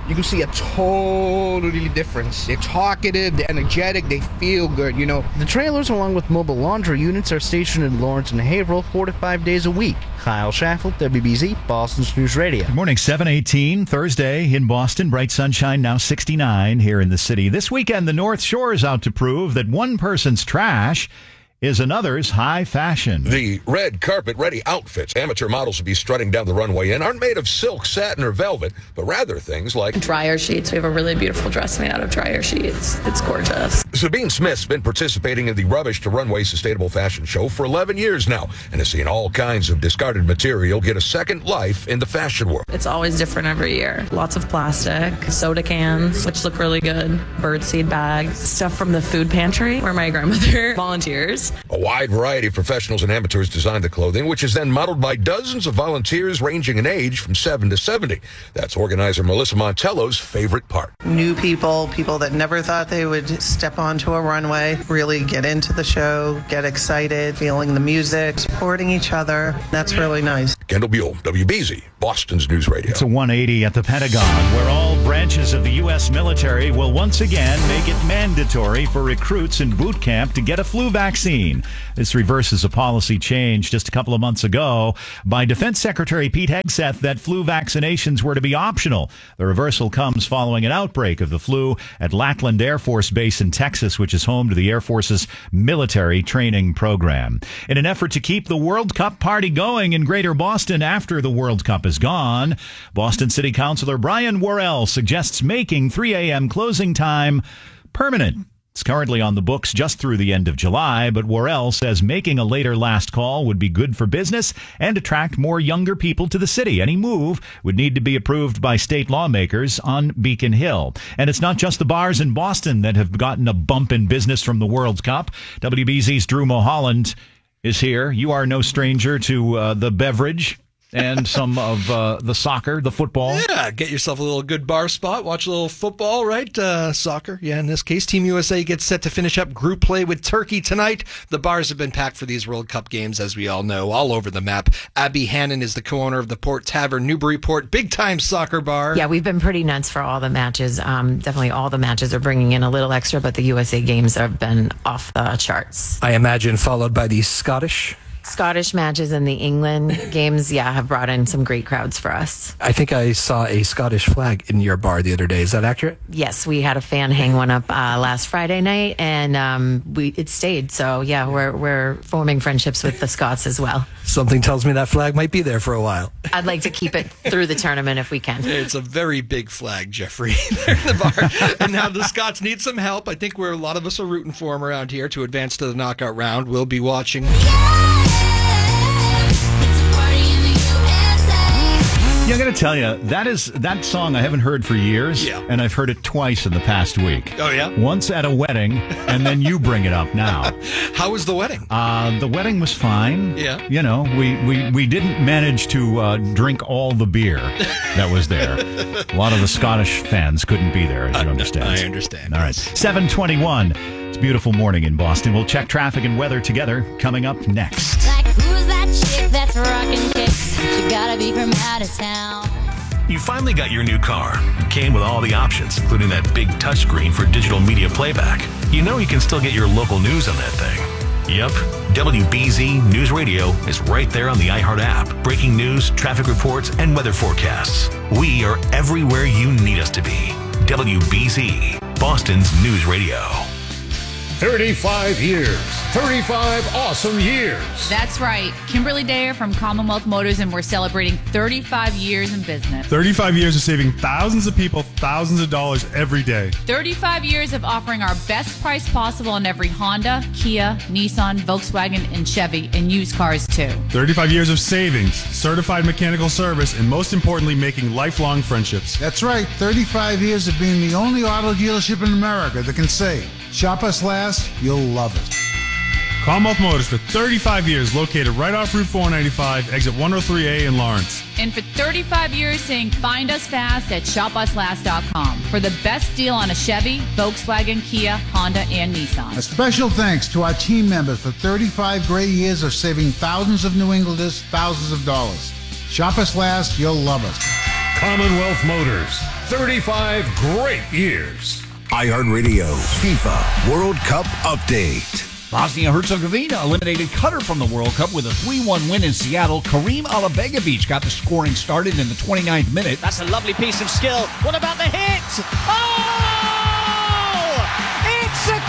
you can see a totally difference. They're talkative, they're energetic, they feel good, you know. The trailers, along with mobile laundry units, are stationed in Lawrence and Haverhill four to five days a week. Kyle Schaffel, W B Z, Boston's News Radio. Good morning, seven eighteen, Thursday in Boston. Bright sunshine, now sixty-nine here in the city. This weekend, the North Shore is out to prove that one person's trash is another's high fashion. The red carpet-ready outfits amateur models will be strutting down the runway in aren't made of silk, satin, or velvet, but rather things like dryer sheets. We have a really beautiful dress made out of dryer sheets. It's gorgeous. Sabine Smith's been participating in the Rubbish to Runway Sustainable Fashion Show for eleven years now and has seen all kinds of discarded material get a second life in the fashion world. It's always different every year. Lots of plastic, soda cans, which look really good, birdseed bags, stuff from the food pantry where my grandmother volunteers. A wide variety of professionals and amateurs design the clothing, which is then modeled by dozens of volunteers ranging in age from seven to seventy. That's organizer Melissa Montello's favorite part. New people, people that never thought they would step onto a runway, really get into the show, get excited, feeling the music, supporting each other. That's really nice. Kendall Buell, W B Z, Boston's News Radio. It's a one eighty at the Pentagon, where all branches of the U S military will once again make it mandatory for recruits in boot camp to get a flu vaccine. This reverses a policy change just a couple of months ago by Defense Secretary Pete Hegseth that flu vaccinations were to be optional. The reversal comes following an outbreak of the flu at Lackland Air Force Base in Texas, which is home to the Air Force's military training program. In an effort to keep the World Cup party going in Greater Boston after the World Cup is gone, Boston City Councilor Brian Worrell suggests making three a.m. closing time permanent. It's currently on the books just through the end of July, but Worrell says making a later last call would be good for business and attract more younger people to the city. Any move would need to be approved by state lawmakers on Beacon Hill. And it's not just the bars in Boston that have gotten a bump in business from the World Cup. W B Z's Drew Mulholland is here. You are no stranger to uh, the beverage and some of uh, the soccer, the football. Yeah, get yourself a little good bar spot. Watch a little football, right? Uh, soccer, yeah, in this case. Team U S A gets set to finish up group play with Turkey tonight. The bars have been packed for these World Cup games, as we all know, all over the map. Abby Hannon is the co-owner of the Port Tavern, Newburyport, big-time soccer bar. Yeah, we've been pretty nuts for all the matches. Um, definitely all the matches are bringing in a little extra, but the U S A games have been off the charts. I imagine followed by the Scottish... Scottish matches and the England games, yeah, have brought in some great crowds for us. I think I saw a Scottish flag in your bar the other day. Is that accurate? Yes, we had a fan hang one up uh, last Friday night, and um, we it stayed. So, yeah, we're we're forming friendships with the Scots as well. Something tells me that flag might be there for a while. I'd like to keep it through the tournament if we can. It's a very big flag, Jeffrey, there in the bar. And now the Scots need some help. I think we're a lot of us are rooting for them around here to advance to the knockout round. We'll be watching. Yeah, I got to tell you, that is that song I haven't heard for years, yeah. and I've heard it twice in the past week. Oh, yeah? Once at a wedding, and then you bring it up now. How was the wedding? Uh, the wedding was fine. Yeah. You know, we, we, we didn't manage to uh, drink all the beer that was there. A lot of the Scottish fans couldn't be there, as you understand. I understand. All right, seven twenty-one. It's a beautiful morning in Boston. We'll check traffic and weather together coming up next. Like, who's that chick that's rockin' kicks? She gotta be from out of town. You finally got your new car. It came with all the options, including that big touchscreen for digital media playback. You know you can still get your local news on that thing. Yep, W B Z News Radio is right there on the iHeart app. Breaking news, traffic reports, and weather forecasts. We are everywhere you need us to be. W B Z, Boston's News Radio. thirty-five years. thirty-five awesome years. That's right. Kimberly Dare from Commonwealth Motors, and we're celebrating thirty-five years in business. thirty-five years of saving thousands of people thousands of dollars every day. thirty-five years of offering our best price possible on every Honda, Kia, Nissan, Volkswagen, and Chevy, and used cars too. thirty-five years of savings, certified mechanical service, and most importantly, making lifelong friendships. That's right. thirty-five years of being the only auto dealership in America that can say, shop us last, you'll love it. Commonwealth Motors for thirty-five years, located right off Route four ninety-five, exit one oh three A in Lawrence. And for thirty-five years saying find us fast at shop us last dot com for the best deal on a Chevy, Volkswagen, Kia, Honda, and Nissan. A special thanks to our team members for thirty-five great years of saving thousands of New Englanders thousands of dollars. Shop us last, you'll love us. Commonwealth Motors. thirty-five great years. iHeartRadio FIFA World Cup update. Bosnia-Herzegovina eliminated Qatar from the World Cup with a three one win in Seattle. Karim Alabegovic got the scoring started in the twenty-ninth minute. That's a lovely piece of skill. What about the hit? Oh! It's a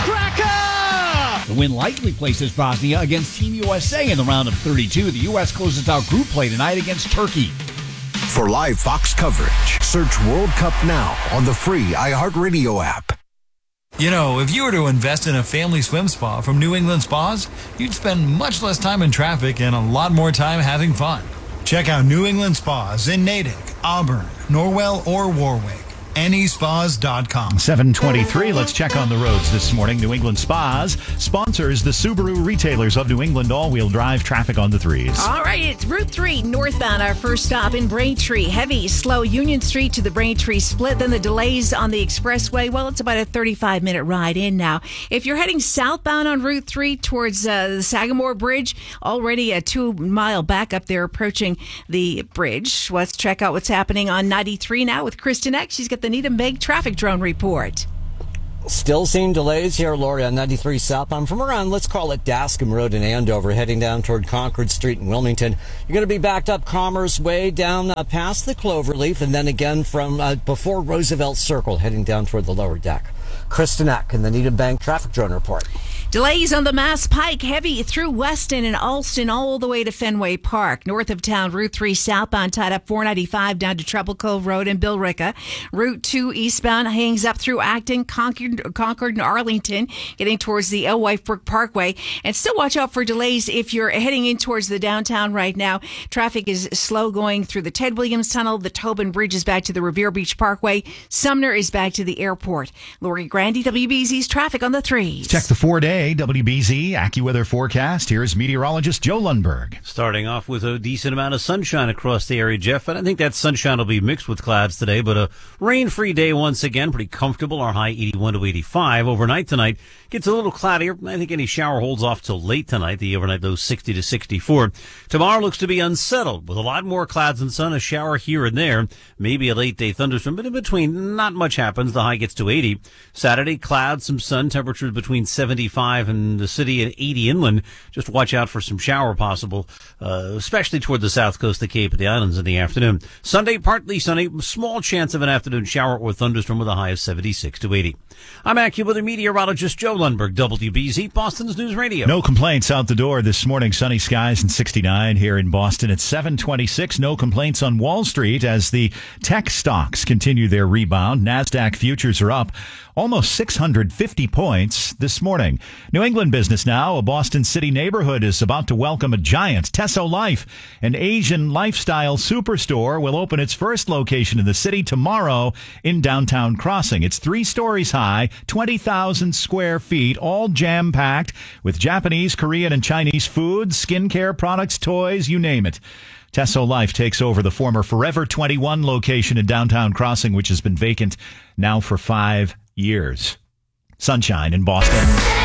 cracker! The win likely places Bosnia against Team U S A in the round of thirty-two. The U S closes out group play tonight against Turkey. For live Fox coverage, search World Cup now on the free iHeartRadio app. You know, if you were to invest in a family swim spa from New England Spas, you'd spend much less time in traffic and a lot more time having fun. Check out New England Spas in Natick, Auburn, Norwell, or Warwick. Any spas dot com. seven twenty-three, let's check on the roads this morning. New England Spas sponsors the Subaru retailers of New England all-wheel drive traffic on the threes. All right, it's Route three northbound, our first stop in Braintree. Heavy, slow Union Street to the Braintree split. Then the delays on the expressway, well, it's about a thirty-five minute ride in now. If you're heading southbound on Route three towards uh, the Sagamore Bridge, already a two-mile backup there approaching the bridge. Let's check out what's happening on ninety-three now with Kristen Eck. She's got the Needham Bank traffic drone report. Still seeing delays here, Lori, on ninety-three southbound from around, let's call it Dascom Road in Andover, heading down toward Concord Street in Wilmington. You're going to be backed up Commerce Way down uh, past the Cloverleaf, and then again from uh, before Roosevelt Circle, heading down toward the lower deck. Kristen Eck in the Needham Bank traffic drone report. Delays on the Mass Pike, heavy through Weston and Alston all the way to Fenway Park. North of town, Route three southbound tied up four ninety-five down to Treble Cove Road in Billerica. Route two eastbound hangs up through Acton, Concord, Concord and Arlington, getting towards the Alewife Brook Parkway. And still watch out for delays if you're heading in towards the downtown right now. Traffic is slow going through the Ted Williams Tunnel. The Tobin Bridge is back to the Revere Beach Parkway. Sumner is back to the airport. Lori Grandy, W B Z's traffic on the threes. Check the four-day W B Z AccuWeather forecast. Here's meteorologist Joe Lundberg. Starting off with a decent amount of sunshine across the area, Jeff. And I think that sunshine will be mixed with clouds today, but a rain-free day once again. Pretty comfortable. Our high eighty-one to eighty-five. Overnight tonight gets a little cloudier. I think any shower holds off till late tonight. The overnight low sixty to sixty-four. Tomorrow looks to be unsettled with a lot more clouds and sun, a shower here and there. Maybe a late day thunderstorm, but in between, not much happens. The high gets to eighty. Saturday, clouds, some sun, temperatures between seventy-five in the city and eighty inland. Just watch out for some shower possible, uh, especially toward the south coast, the Cape and the Islands in the afternoon. Sunday, partly sunny, small chance of an afternoon shower or thunderstorm with a high of seventy-six to eighty. I'm AccuWeather meteorologist Joe Lundberg, W B Z, Boston's News Radio. No complaints out the door this morning. Sunny skies and sixty-nine here in Boston at seven twenty-six. No complaints on Wall Street as the tech stocks continue their rebound. NASDAQ futures are up almost six hundred fifty points this morning. New England business now. A Boston City neighborhood is about to welcome a giant. Tesso Life, an Asian lifestyle superstore, will open its first location in the city tomorrow in downtown Crossing. It's three stories high, twenty thousand square feet, all jam-packed with Japanese, Korean, and Chinese food, skincare products, toys, you name it. Tesso Life takes over the former Forever twenty-one location in downtown Crossing, which has been vacant now for five years. Sunshine in Boston.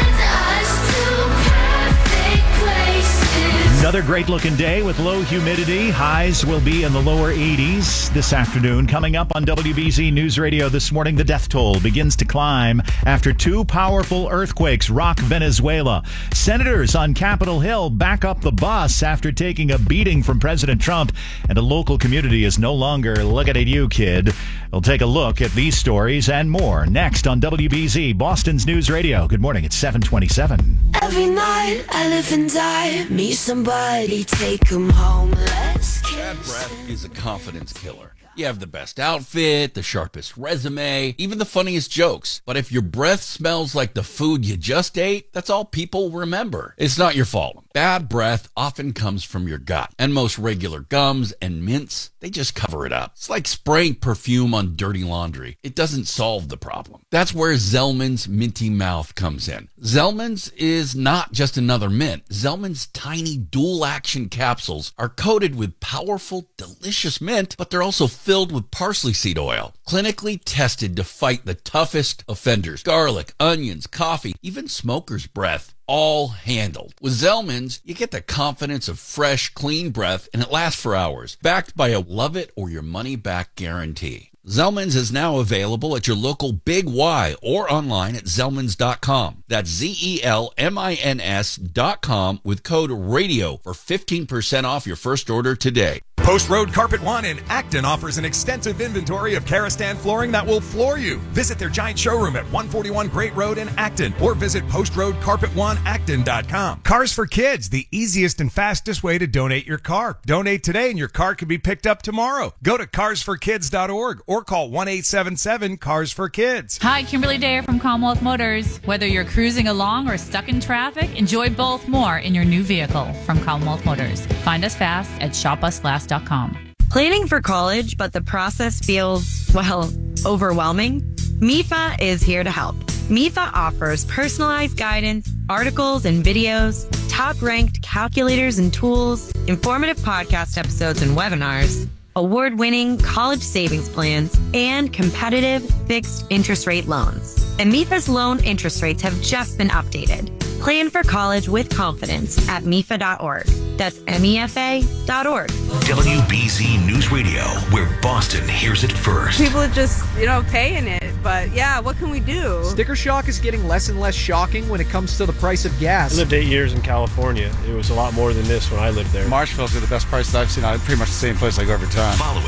Another great-looking day with low humidity. Highs will be in the lower eighties this afternoon. Coming up on W B Z News Radio this morning, the death toll begins to climb after two powerful earthquakes rock Venezuela. Senators on Capitol Hill back up the bus after taking a beating from President Trump, and a local community is no longer looking at you, kid. We'll take a look at these stories and more next on W B Z, Boston's News Radio. Good morning. It's seven twenty-seven. Every night I live and die, meet somebody, take 'em home, let's kiss. Bad breath is a confidence killer. You have the best outfit, the sharpest resume, even the funniest jokes. But if your breath smells like the food you just ate, that's all people remember. It's not your fault. Bad breath often comes from your gut, and most regular gums and mints, they just cover it up. It's like spraying perfume on dirty laundry. It doesn't solve the problem. That's where Zellman's Minty Mouth comes in. Zellman's is not just another mint. Zellman's tiny dual-action capsules are coated with powerful, delicious mint, but they're also filled with parsley seed oil, clinically tested to fight the toughest offenders. Garlic, onions, coffee, even smoker's breath. All handled. With Zellman's, you get the confidence of fresh, clean breath, and it lasts for hours. Backed by a love it or your money back guarantee. Zellman's is now available at your local Big Y or online at zellmans dot com. That's Z E L M I N S dot com with code RADIO for fifteen percent off your first order today. Post Road Carpet One in Acton offers an extensive inventory of Karastan flooring that will floor you. Visit their giant showroom at one forty-one Great Road in Acton or visit post road carpet one acton dot com. Cars for Kids, the easiest and fastest way to donate your car. Donate today and your car can be picked up tomorrow. Go to cars for kids dot org or call one eight seven seven cars for kids. Hi, Kimberly Dare from Commonwealth Motors. Whether you're cruising along or stuck in traffic, enjoy both more in your new vehicle from Commonwealth Motors. Find us fast at shop us last dot com. Planning for college, but the process feels, well, overwhelming? M I F A is here to help. M I F A offers personalized guidance, articles and videos, top-ranked calculators and tools, informative podcast episodes and webinars, award-winning college savings plans, and competitive fixed interest rate loans. And M I F A's loan interest rates have just been updated. Plan for college with confidence at M I F A dot org. That's M E F A dot org. W B Z News Radio, where Boston hears it first. People are just, you know, paying it. But yeah, what can we do? Sticker shock is getting less and less shocking when it comes to the price of gas. I lived eight years in California. It was a lot more than this when I lived there. Marshville's got the best price that I've seen. I'm pretty much the same place I go every time. Follow